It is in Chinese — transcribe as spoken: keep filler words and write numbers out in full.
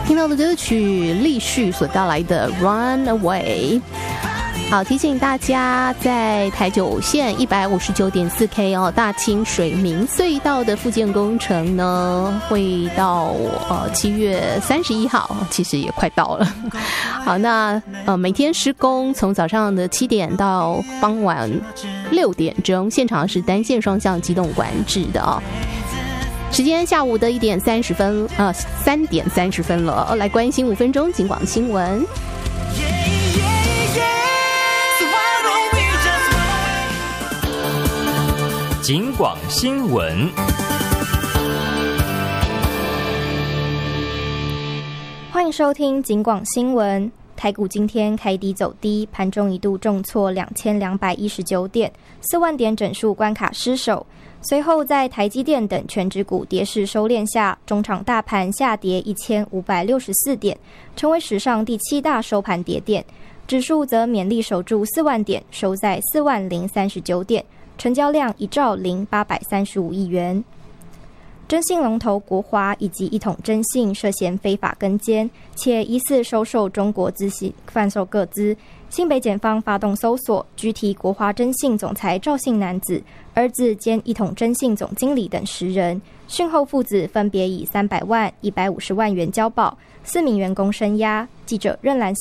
听到的歌曲立旭所带来的 Run Away。 好，提醒大家，在台九线 一百五十九点四 K 哦，大清水明隧道的复建工程呢，会到呃七月三十一号，其实也快到了。好，那呃每天施工，从早上的七点到傍晚六点钟，现场是单线双向机动管制的哦。时间下午的一点三十分，呃三点三十分了，哦，来关心五分钟警广新闻。 警广新闻， 欢迎收听警广新闻。台股今天开低走低，盘中一度重挫两千两百一十九点，四万点整数关卡失守。随后在台积电等全指股跌势收敛下，中场大盘下跌一千五百六十四点，成为史上第七大收盘跌点。指数则勉力守住四万点，收在四万零三十九点。成交量一兆零八百三十五亿元。征信龙头国华以及一统征信涉嫌非法跟监，且疑似收受中国资信贩售个资。新北检方发动搜索，拘提国华征信总裁赵姓男子、儿子兼一统征信总经理等十人。讯后父子分别以三百万、一百五十万元交保，四名员工声押。记者任兰